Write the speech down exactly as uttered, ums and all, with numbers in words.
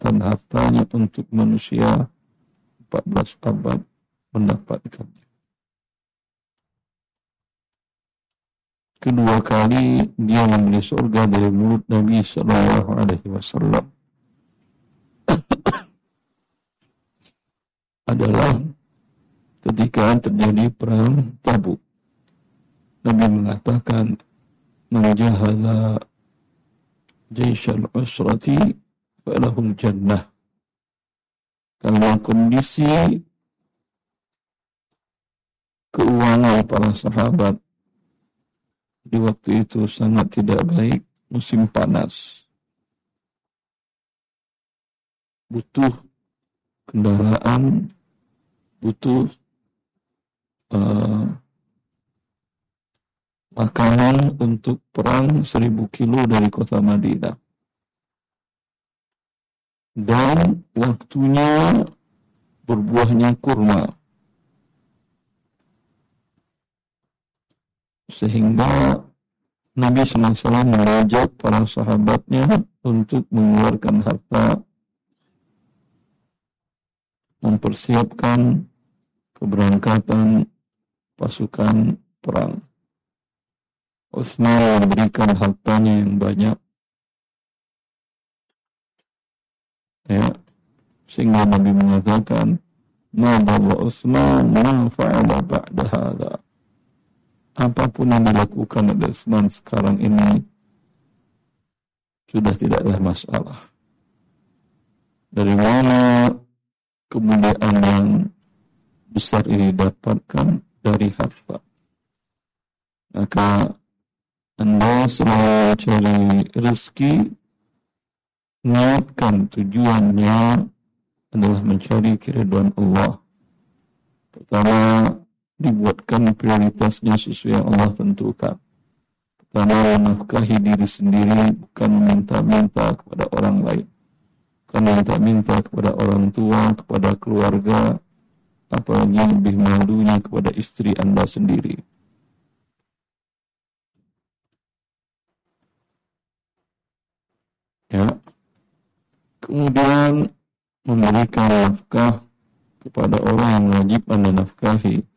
kesempatan hartanya untuk manusia empat belas abad mendapatkannya. Kedua kali dia membeli surga dari mulut Nabi Sallallahu Alaihi Wasallam adalah ketika terjadi perang Tabuk. Nabi mengatakan, "Man jahaza jaisyal usrati falahul jannah." Karena kondisi keuangan para sahabat di waktu itu sangat tidak baik, musim panas, butuh kendaraan, butuh uh, makanan untuk perang seribu kilo dari kota Madinah. Dan waktunya berbuahnya kurma. Sehingga Nabi shallallahu alaihi wasallam mengajak para sahabatnya untuk mengeluarkan harta, mempersiapkan keberangkatan pasukan perang. Utsman memberikan hartanya yang banyak, ya, sehingga Nabi mengatakan, "Ma darra Utsman ma fa'ala ba'da hadza." Apapun yang dilakukan oleh Utsman sekarang ini sudah tidaklah masalah. Dari mana kemuliaan yang besar ini dapatkan? Dari harta. Maka Anda selalu cari rezeki, niatkan tujuannya adalah mencari keridhaan Allah. Pertama, dibuatkan prioritasnya sesuai yang Allah tentukan. Pertama, menafkahi diri sendiri, bukan meminta-minta kepada orang lain. Bukan minta-minta kepada orang tua, kepada keluarga, apalagi lebih malunya kepada istri Anda sendiri. Ya. Kemudian memberikan nafkah kepada orang yang wajib Anda nafkahi.